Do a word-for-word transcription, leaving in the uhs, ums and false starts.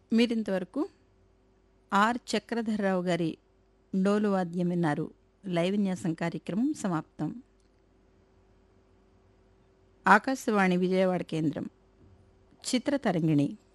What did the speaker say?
మీరింతవరకు ఆర్ చక్రధర్రావు గారి డోలు వాద్యం విన్నారు. లైవ్ విన్యాసం కార్యక్రమం సమాప్తం. ఆకాశవాణి విజయవాడ కేంద్రం. చిత్రతరంగిణి